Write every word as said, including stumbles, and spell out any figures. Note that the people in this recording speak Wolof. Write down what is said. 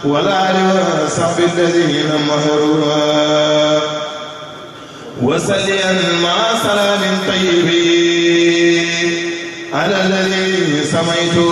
والآل وصحب الذين مهروا وسليا مع سلام طيب على الذي سميت